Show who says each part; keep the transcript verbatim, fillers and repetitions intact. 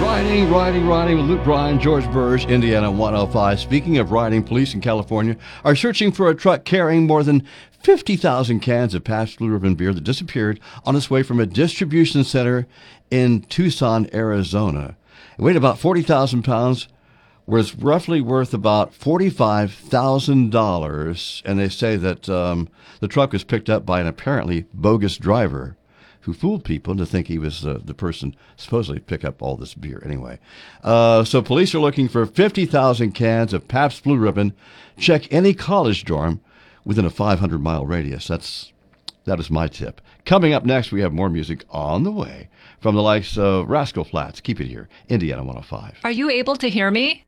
Speaker 1: Riding, riding, riding with Luke Bryan, George Burge, Indiana one oh five. Speaking of riding, police in California are searching for a truck carrying more than fifty thousand cans of Pabst Blue Ribbon beer that disappeared on its way from a distribution center in Tucson, Arizona. It weighed about forty thousand pounds, was roughly worth about forty-five thousand dollars, and they say that um, the truck was picked up by an apparently bogus driver who fooled people to think he was uh, the person supposedly to pick up all this beer anyway. Uh, so police are looking for fifty thousand cans of Pabst Blue Ribbon. Check any college dorm within a five hundred mile radius. That's, that is my tip. Coming up next, we have more music on the way from the likes of Rascal Flatts. Keep it here, Indiana one oh five.
Speaker 2: Are you able to hear me?